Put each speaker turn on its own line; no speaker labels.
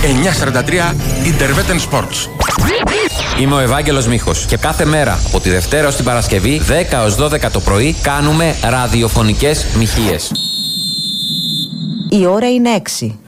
943 Interveten Sports.
Είμαι ο Ευάγγελος Μίχος και κάθε μέρα από τη Δευτέρα ως την Παρασκευή 10 ως 12 το πρωί κάνουμε ραδιοφωνικές μοιχείες.
Η ώρα είναι 6.